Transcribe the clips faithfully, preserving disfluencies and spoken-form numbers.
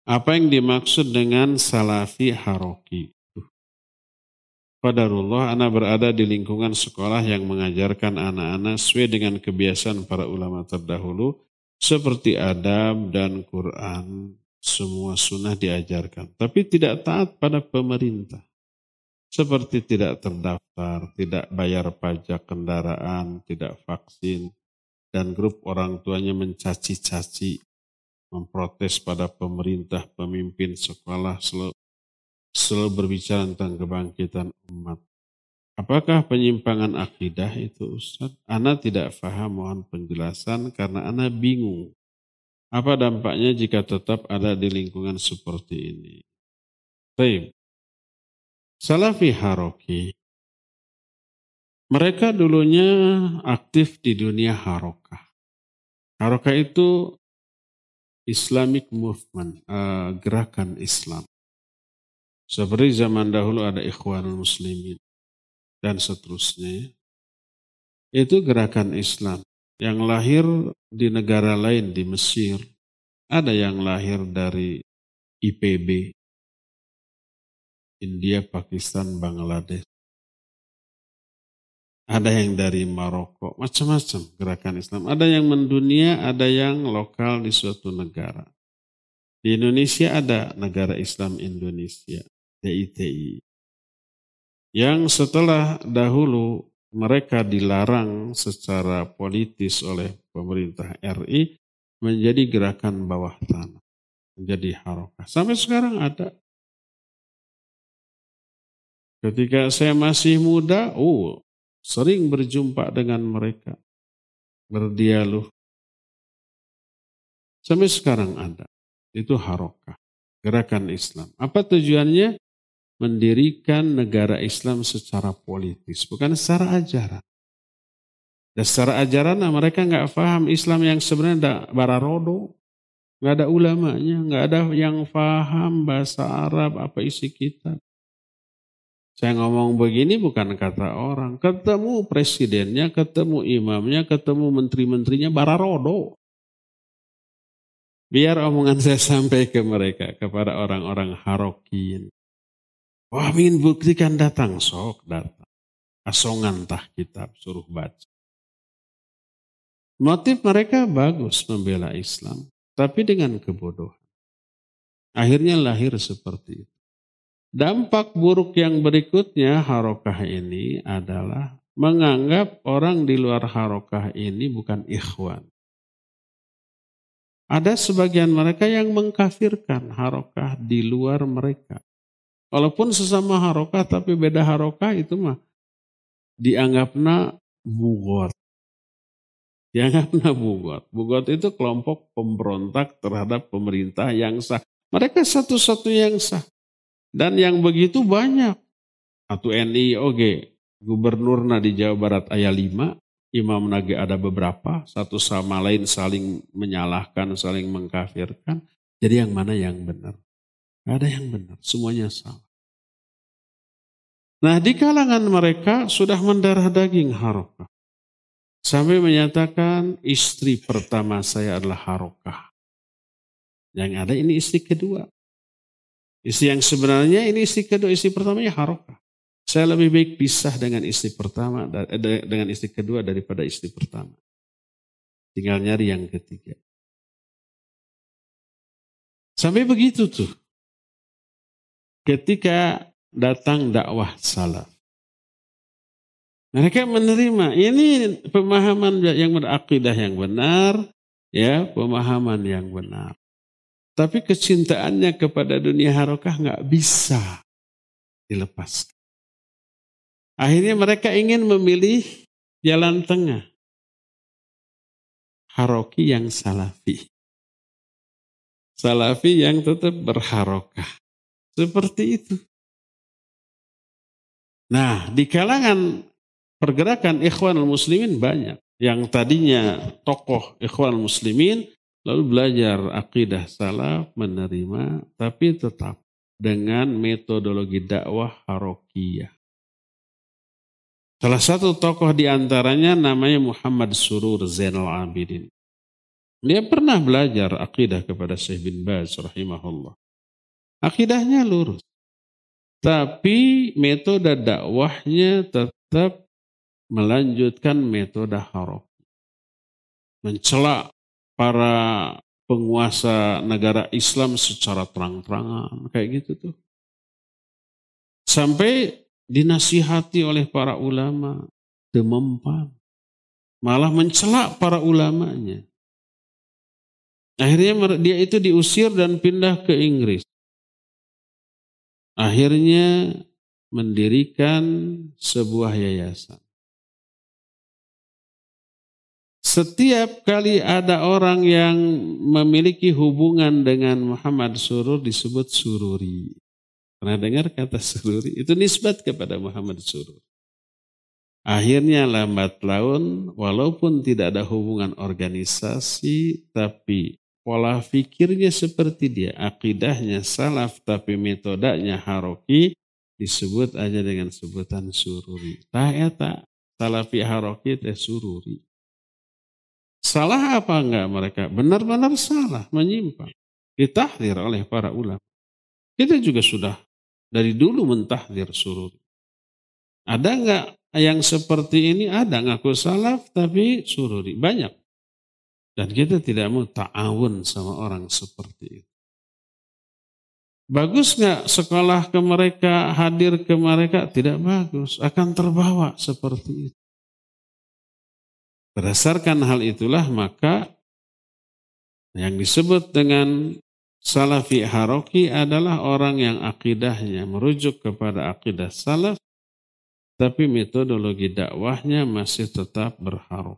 Apa yang dimaksud dengan salafi haroki? Qadarullah, ana berada di lingkungan sekolah yang mengajarkan anak-anak sesuai dengan kebiasaan para ulama terdahulu, seperti adab dan Quran, semua sunnah diajarkan. Tapi tidak taat pada pemerintah. Seperti tidak terdaftar, tidak bayar pajak kendaraan, tidak vaksin, dan grup orang tuanya mencaci-caci, memprotes pada pemerintah, pemimpin sekolah, selalu, selalu berbicara tentang kebangkitan umat. Apakah penyimpangan akidah itu, Ustaz? Ana tidak paham, mohon penjelasan karena ana bingung. Apa dampaknya jika tetap ada di lingkungan seperti ini? Baik. Salafi haroki, mereka dulunya aktif di dunia harokah. Harokah itu Islamic movement, uh, gerakan Islam. Seperti zaman dahulu ada Ikhwanul Muslimin dan seterusnya. Itu gerakan Islam yang lahir di negara lain, di Mesir. Ada yang lahir dari I P B, India, Pakistan, Bangladesh. Ada yang dari Maroko, macam-macam gerakan Islam. Ada yang mendunia, ada yang lokal di suatu negara. Di Indonesia ada Negara Islam Indonesia, D I T I. Yang setelah dahulu mereka dilarang secara politis oleh pemerintah R I menjadi gerakan bawah tanah, menjadi harokah. Sampai sekarang ada. Ketika saya masih muda, oh, sering berjumpa dengan mereka, berdialog. Sampai sekarang ada. Itu harokah, gerakan Islam. Apa tujuannya? Mendirikan negara Islam secara politis, bukan secara ajaran. Dan secara ajaran nah, mereka nggak paham Islam yang sebenarnya bararodo. Nggak ada ulamanya, nggak ada yang paham bahasa Arab, apa isi kitab. Saya ngomong begini bukan kata orang. Ketemu presidennya, ketemu imamnya, ketemu menteri-menterinya bararodo. Biar omongan saya sampai ke mereka, kepada orang-orang harokin. Wah, ingin buktikan, datang, sok datang. Asongan tah kitab, suruh baca. Motif mereka bagus membela Islam, tapi dengan kebodohan. Akhirnya lahir seperti itu. Dampak buruk yang berikutnya harokah ini adalah menganggap orang di luar harokah ini bukan ikhwan. Ada sebagian mereka yang mengkafirkan harokah di luar mereka. Walaupun sesama harokah tapi beda harokah itu mah dianggapna bugot. Dianggapna bugot. Bugot itu kelompok pemberontak terhadap pemerintah yang sah. Mereka satu-satu yang sah. Dan yang begitu banyak. Atau N I O G, gubernurna di Jawa Barat ayat lima, imam nage ada beberapa, satu sama lain saling menyalahkan, saling mengkafirkan. Jadi yang mana yang benar? Gak ada yang benar, semuanya salah. Nah, di kalangan mereka sudah mendarah daging harokah. Sampai menyatakan istri pertama saya adalah harokah. Yang ada ini istri kedua. Istri yang sebenarnya ini istri kedua, istri pertamanya harokah. Saya lebih baik pisah dengan istri pertama, dengan istri kedua daripada istri pertama. Tinggal nyari yang ketiga. Sampai begitu tuh. Ketika datang dakwah salaf. Mereka menerima, ini pemahaman yang berakidah yang benar, ya, pemahaman yang benar. Tapi kecintaannya kepada dunia harokah nggak bisa dilepaskan. Akhirnya mereka ingin memilih jalan tengah. Haroki yang salafi. Salafi yang tetap berharokah. Seperti itu. Nah, di kalangan pergerakan Ikhwanul Muslimin banyak. Yang tadinya tokoh Ikhwanul Muslimin lalu belajar akidah salaf, menerima, tapi tetap dengan metodologi dakwah harokiyah. Salah satu tokoh di antaranya namanya Muhammad Surur Zainal Abidin. Dia pernah belajar akidah kepada Syekh bin Baz rahimahullah. Akidahnya lurus. Tapi metode dakwahnya tetap melanjutkan metode harok. Mencela para penguasa negara Islam secara terang-terangan. Kayak gitu tuh. Sampai dinasihati oleh para ulama. Demempan. Malah mencela para ulamanya. Akhirnya dia itu diusir dan pindah ke Inggris. Akhirnya mendirikan sebuah yayasan. Setiap kali ada orang yang memiliki hubungan dengan Muhammad Surur disebut sururi. Pernah dengar kata sururi? Itu nisbat kepada Muhammad Surur. Akhirnya lambat laun, walaupun tidak ada hubungan organisasi, tapi pola fikirnya seperti dia, akidahnya salaf tapi metodenya haroki, disebut aja dengan sebutan sururi. Tah eta salafi haroki teh sururi. Salah apa enggak mereka? Benar-benar salah, menyimpang. Ditahdir oleh para ulama. Kita juga sudah dari dulu mentahdir sururi. Ada enggak yang seperti ini? Ada, ngaku salaf tapi sururi. Banyak. Dan kita tidak mau ta'awun sama orang seperti itu. Bagus nggak sekolah ke mereka, hadir ke mereka? Tidak bagus, akan terbawa seperti itu. Berdasarkan hal itulah maka yang disebut dengan salafi haroki adalah orang yang akidahnya merujuk kepada akidah salaf, tapi metodologi dakwahnya masih tetap berharok.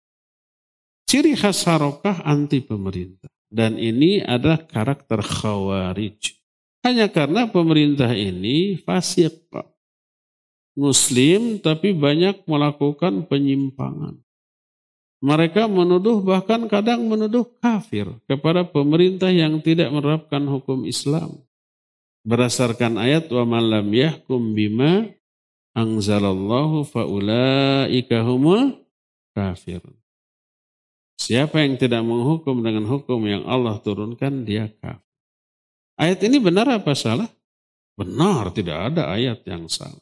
Ciri khas harokah anti pemerintah. Dan ini adalah karakter khawarij. Hanya karena pemerintah ini fasik. Muslim tapi banyak melakukan penyimpangan. Mereka menuduh bahkan kadang menuduh kafir kepada pemerintah yang tidak menerapkan hukum Islam. Berdasarkan ayat wa man lam yahkum bima anzalallahu faulaika humul kafirun. Siapa yang tidak menghukum dengan hukum yang Allah turunkan, dia kafir. Ayat ini benar apa salah? Benar, tidak ada ayat yang salah.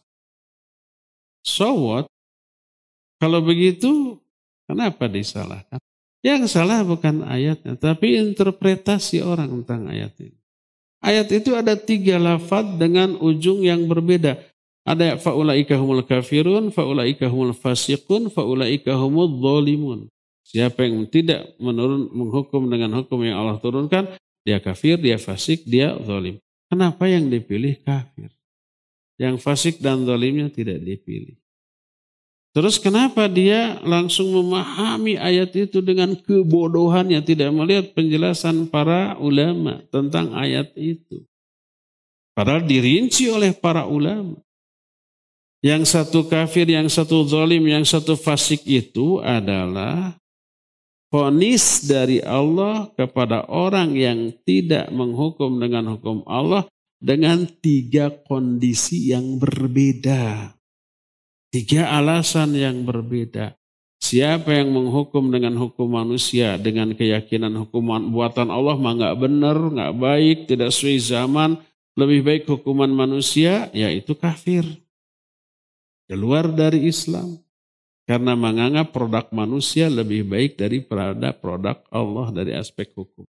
So what? Kalau begitu, kenapa disalahkan? Yang salah bukan ayatnya, tapi interpretasi orang tentang ayat ini. Ayat itu ada tiga lafaz dengan ujung yang berbeda. Ada faulaika humul kafirun, faulaika humul fasiqun, faulaika humul dzalimun. Siapa yang tidak menurun menghukum dengan hukum yang Allah turunkan, dia kafir, dia fasik, dia zalim. Kenapa yang dipilih kafir? Yang fasik dan zalimnya tidak dipilih. Terus kenapa dia langsung memahami ayat itu dengan kebodohannya, tidak melihat penjelasan para ulama tentang ayat itu. Padahal dirinci oleh para ulama. Yang satu kafir, yang satu zalim, yang satu fasik itu adalah vonis dari Allah kepada orang yang tidak menghukum dengan hukum Allah dengan tiga kondisi yang berbeda. Tiga alasan yang berbeda. Siapa yang menghukum dengan hukum manusia dengan keyakinan hukuman buatan Allah mah nggak benar, nggak baik, tidak sesuai zaman, lebih baik hukuman manusia, yaitu kafir. Keluar dari Islam. Karena menganggap produk manusia lebih baik daripada produk Allah dari aspek hukum.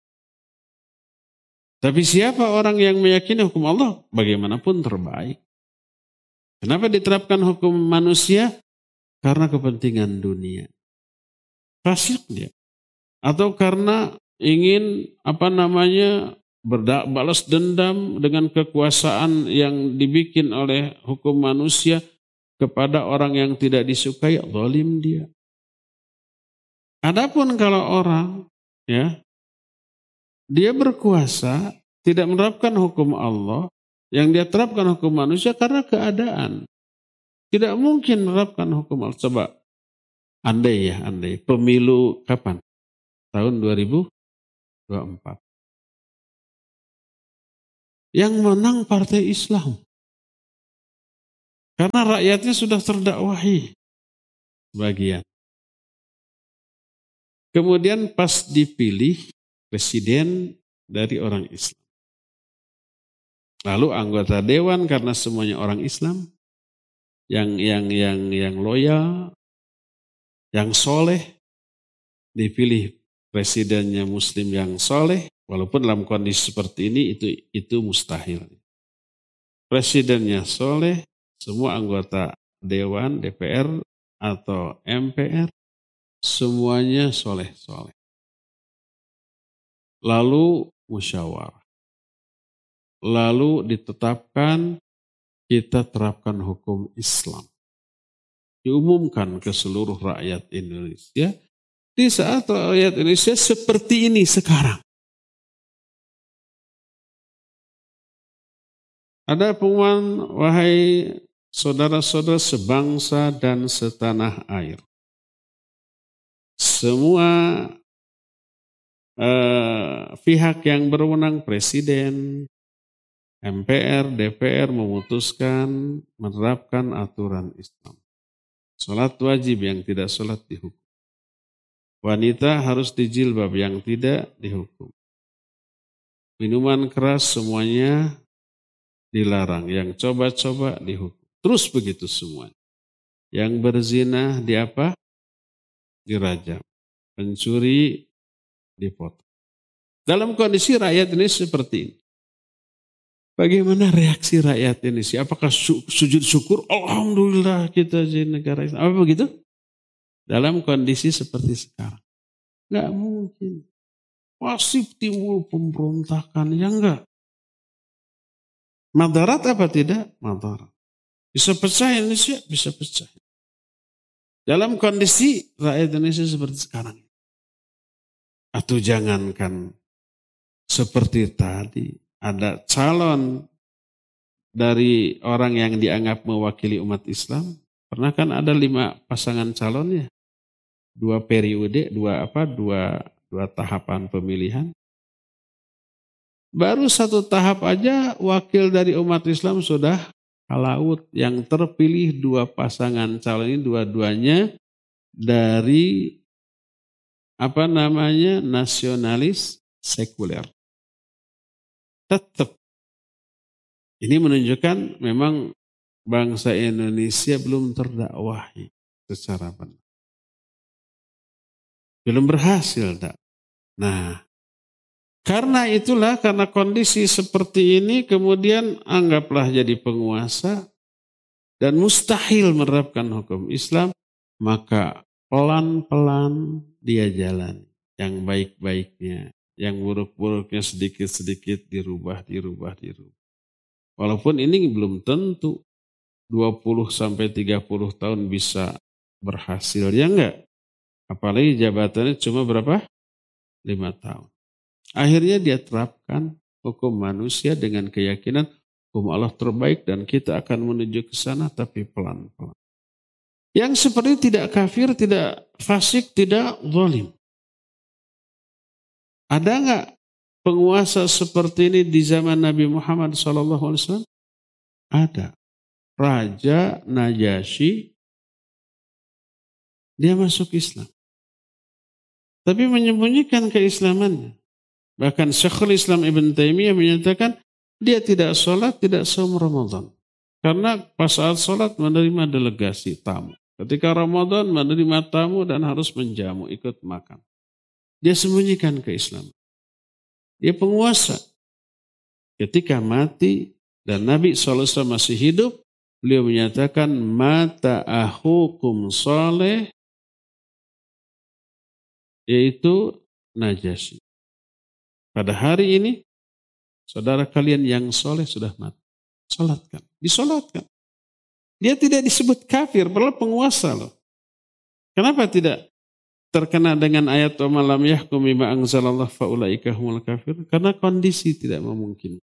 Tapi siapa orang yang meyakini hukum Allah bagaimanapun terbaik. Kenapa diterapkan hukum manusia? Karena kepentingan dunia. Fasik dia. Atau karena ingin apa namanya berbalas dendam dengan kekuasaan yang dibikin oleh hukum manusia kepada orang yang tidak disukai, zalim dia. Adapun kalau orang ya dia berkuasa tidak menerapkan hukum Allah, yang dia terapkan hukum manusia karena keadaan. Tidak mungkin menerapkan hukum Allah. Coba andai ya, andai pemilu kapan? Tahun dua ribu dua puluh empat. Yang menang Partai Islam. Karena rakyatnya sudah terdakwahi sebagian. Kemudian pas dipilih presiden dari orang Islam. Lalu anggota dewan karena semuanya orang Islam yang yang yang yang loyal, yang soleh, dipilih presidennya Muslim yang soleh, walaupun dalam kondisi seperti ini itu itu mustahil. Presidennya soleh, semua anggota dewan, D P R atau M P R semuanya soleh-soleh. Lalu musyawarah. Lalu ditetapkan kita terapkan hukum Islam. Diumumkan ke seluruh rakyat Indonesia. Di saat rakyat Indonesia seperti ini sekarang. Ada pengumuman, wahai saudara-saudara sebangsa dan setanah air. Semua eh, pihak yang berwenang, presiden, M P R, D P R memutuskan menerapkan aturan Islam. Sholat wajib, yang tidak sholat dihukum. Wanita harus dijilbab, yang tidak dihukum. Minuman keras semuanya dilarang, yang coba-coba dihukum. Terus begitu semua. Yang berzina di apa? Dirajam. Pencuri dipotong. Dalam kondisi rakyat ini seperti ini. Bagaimana reaksi rakyat Indonesia? Apakah su sujud syukur? Alhamdulillah kita jadi negara Islam. Apa begitu? Dalam kondisi seperti sekarang. Enggak mungkin. Pasti timbul pemberontakan. Ya enggak. Madarat apa tidak? Madarat. Bisa pecah Indonesia? Bisa pecah. Dalam kondisi rakyat Indonesia seperti sekarang. Atau jangankan seperti tadi. Ada calon dari orang yang dianggap mewakili umat Islam. Pernah kan ada lima pasangan calonnya. Dua periode, dua apa, dua, dua tahapan pemilihan. Baru satu tahap aja wakil dari umat Islam sudah halaut. Yang terpilih dua pasangan calon ini dua-duanya dari apa namanya nasionalis sekuler. Tetap. Ini menunjukkan memang bangsa Indonesia belum terdakwahi secara benar. Belum berhasil. Tak? Nah, karena itulah, karena kondisi seperti ini kemudian anggaplah jadi penguasa dan mustahil menerapkan hukum Islam, maka pelan-pelan dia jalan yang baik-baiknya. Yang buruk-buruknya sedikit-sedikit dirubah, dirubah, dirubah. Walaupun ini belum tentu dua puluh sampai tiga puluh tahun bisa berhasil, ya enggak? Apalagi jabatannya cuma berapa? lima tahun. Akhirnya dia terapkan hukum manusia dengan keyakinan hukum Allah terbaik dan kita akan menuju ke sana tapi pelan-pelan. Yang seperti tidak kafir, tidak fasik, tidak zalim. Ada enggak penguasa seperti ini di zaman Nabi Muhammad shallallahu alaihi wasallam? Ada. Raja Najasyi, dia masuk Islam. Tapi menyembunyikan keislamannya. Bahkan Syekhul Islam Ibn Taimiyah menyatakan dia tidak sholat, tidak saum Ramadan. Karena pas saat sholat menerima delegasi tamu. Ketika Ramadan menerima tamu dan harus menjamu, ikut makan. Dia sembunyikan keislaman. Dia penguasa. Ketika mati dan Nabi shallallahu alaihi wasallam masih hidup, beliau menyatakan mata ahukum saleh, yaitu Najasyi. Pada hari ini saudara kalian yang soleh sudah mati. Salatkan, disolatkan. Dia tidak disebut kafir, padahal penguasa loh. Kenapa tidak terkena dengan ayat wa malam yahkum bima anzalallah faulaika humul kafir? Karena kondisi tidak memungkinkan.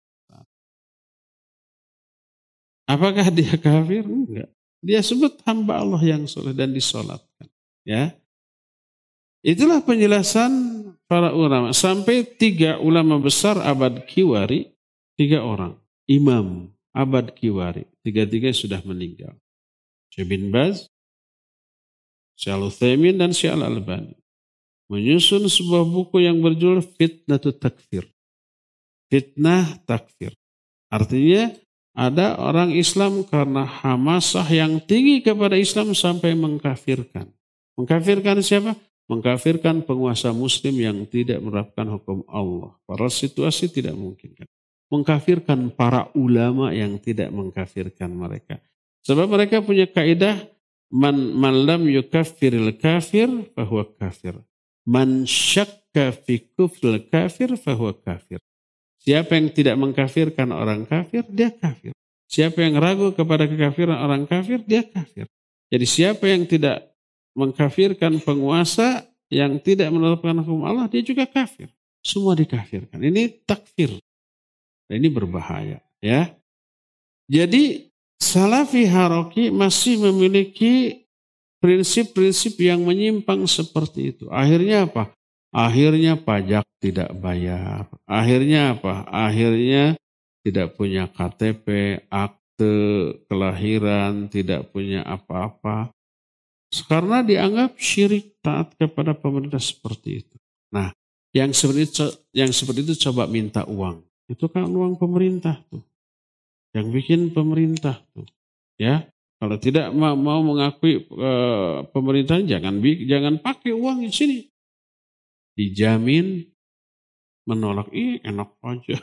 Apakah dia kafir? Enggak. Dia sebut hamba Allah yang soleh dan disolatkan. Ya, itulah penjelasan para ulama. Sampai tiga ulama besar abad Kiwari, tiga orang imam abad Kiwari, tiga-tiga sudah meninggal. Syekh bin Baz, Syekh Al-Utsaimin dan Syekh Al-Albani. menyusun sebuah buku yang berjudul Fitnatut Takfir. Fitnah takfir. Artinya ada orang Islam karena hamasah yang tinggi kepada Islam sampai mengkafirkan. Mengkafirkan siapa? Mengkafirkan penguasa muslim yang tidak menerapkan hukum Allah. Pada situasi tidak mungkin. Mengkafirkan para ulama yang tidak mengkafirkan mereka. Sebab mereka punya kaidah man, man lam yukaffiril kafir fahuwa kafir. Man syakka fi kufril kafir fahuwa kafir. Siapa yang tidak mengkafirkan orang kafir, dia kafir. Siapa yang ragu kepada kekafiran orang kafir, dia kafir. Jadi siapa yang tidak mengkafirkan penguasa yang tidak menerapkan hukum Allah, dia juga kafir. Semua dikafirkan. Ini takfir. Ini berbahaya, ya. Jadi Salafi Haroki masih memiliki prinsip-prinsip yang menyimpang seperti itu. Akhirnya apa? Akhirnya pajak tidak bayar. Akhirnya apa? Akhirnya tidak punya K T P, akte kelahiran, tidak punya apa-apa. Karena dianggap syirik taat kepada pemerintah seperti itu. Nah, yang seperti itu, yang seperti itu coba minta uang. Itu kan uang pemerintah tuh. Yang bikin pemerintah tuh. Ya, kalau tidak mau, mau mengakui e, pemerintah jangan jangan pakai uang di sini. Dijamin menolak, ih enak aja.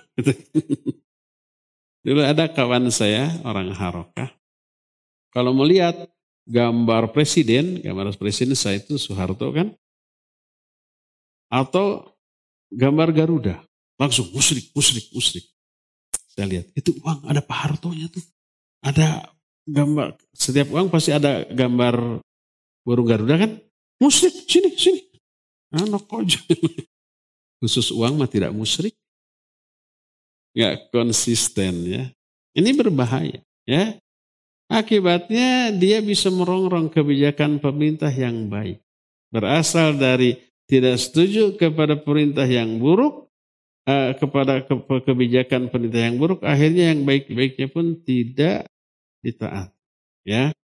Dulu ada kawan saya, orang Harokah. Kalau melihat gambar presiden, gambar presiden saya itu Soeharto kan. Atau gambar Garuda. Langsung musyrik, musyrik, musyrik. Saya lihat, itu uang ada Pak Hartonya tuh. Ada gambar, setiap uang pasti ada gambar burung Garuda kan. Musyrik, sini, sini. Anak aja. Khusus uang mah tidak musyrik. Gak konsisten ya. Ini berbahaya ya. Akibatnya dia bisa merongrong kebijakan pemerintah yang baik. Berasal dari tidak setuju kepada perintah yang buruk, eh, kepada ke, kebijakan pemerintah yang buruk, akhirnya yang baik-baiknya pun tidak ditaat. Ya.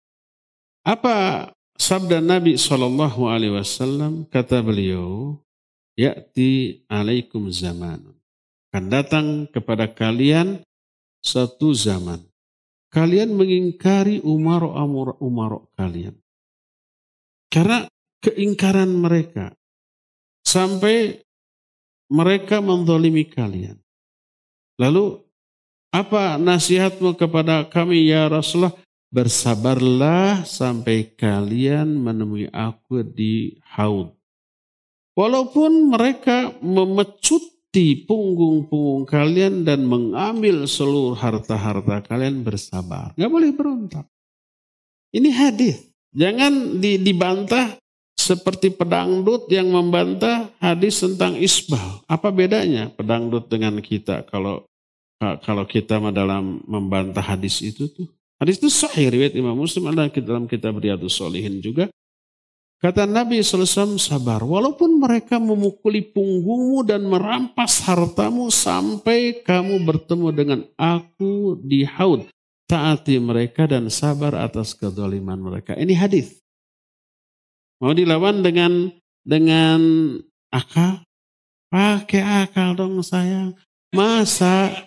Apa sabda Nabi shallallahu alaihi wasallam? Kata beliau, ya'ti alaikum zaman. Akan datang kepada kalian satu zaman. Kalian mengingkari umaro-umaro kalian. Karena keingkaran mereka. Sampai mereka menzalimi kalian. Lalu apa nasihatmu kepada kami ya Rasulullah? Bersabarlah sampai kalian menemui aku di haud. Walaupun mereka memecuti punggung-punggung kalian dan mengambil seluruh harta-harta kalian, bersabar. Gak boleh berontak. Ini hadis. Jangan dibantah seperti pedangdut yang membantah hadis tentang isbal. Apa bedanya pedangdut dengan kita kalau kalau kita dalam membantah hadis itu tuh? Hadis itu sahih riwayat Imam Muslim, ada dalam kitab Riyadhus Shalihin juga. Kata Nabi shallallahu alaihi wasallam, sabar. Walaupun mereka memukuli punggungmu dan merampas hartamu sampai kamu bertemu dengan aku di haud. Taati mereka dan sabar atas kezaliman mereka. Ini hadis. Mau dilawan dengan dengan akal? Pakai akal dong sayang. Masa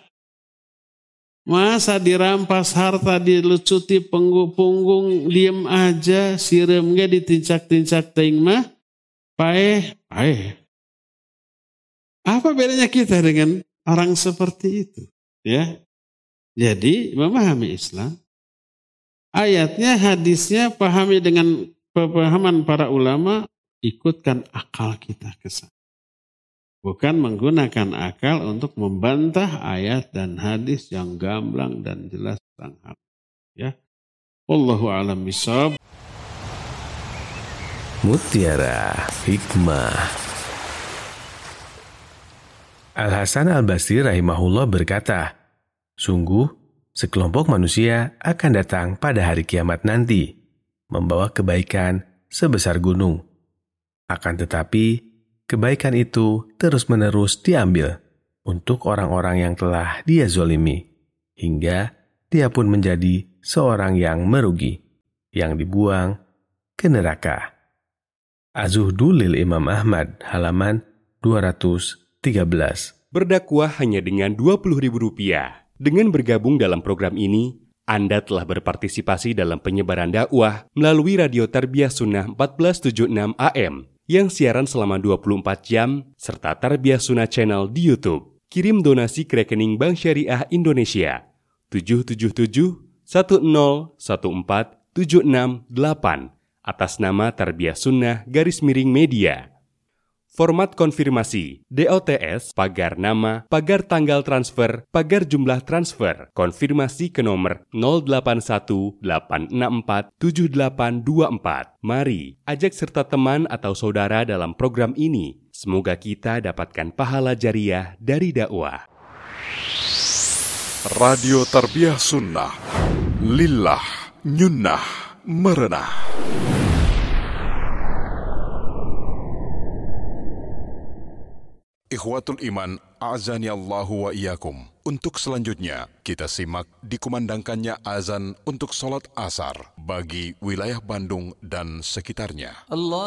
Masa dirampas harta, dilucuti punggung-punggung, diem aja, siremnya ditincak-tincak teing mah, paeh, paeh. Apa bedanya kita dengan orang seperti itu? Ya, jadi memahami Islam, ayatnya, hadisnya, pahami dengan pemahaman para ulama, ikutkan akal kita ke sana. Bukan menggunakan akal untuk membantah ayat dan hadis yang gamblang dan jelas tentang hal. Ya, wallahu a'lam bishawab. Mutiara Hikmah. Al-Hasan Al-Basri rahimahullah berkata, sungguh sekelompok manusia akan datang pada hari kiamat nanti, membawa kebaikan sebesar gunung. Akan tetapi, kebaikan itu terus-menerus diambil untuk orang-orang yang telah dia zolimi, hingga dia pun menjadi seorang yang merugi, yang dibuang ke neraka. Az-Zuhdu lil Imam Ahmad, halaman dua ratus tiga belas. Berdakwah hanya dengan dua puluh ribu rupiah. Dengan bergabung dalam program ini, Anda telah berpartisipasi dalam penyebaran dakwah melalui Radio Tarbiyah Sunnah empat belas tujuh puluh enam A M yang siaran selama dua puluh empat jam serta Tarbiyah Sunnah Channel di YouTube. Kirim donasi ke rekening Bank Syariah Indonesia tujuh tujuh tujuh satu nol satu empat tujuh enam delapan atas nama Tarbiyah Sunnah garis miring media. Format konfirmasi, D O T S, pagar nama, pagar tanggal transfer, pagar jumlah transfer, konfirmasi ke nomor nol delapan satu delapan enam empat tujuh delapan dua empat. Mari, ajak serta teman atau saudara dalam program ini. Semoga kita dapatkan pahala jariah dari dakwah. Radio Tarbiyah Sunnah, lillah, nyunnah, merenah. Ikhwatul Iman, a'azani Allahu wa iyyakum. Untuk selanjutnya, kita simak dikumandangkannya azan untuk sholat asar bagi wilayah Bandung dan sekitarnya. Allah.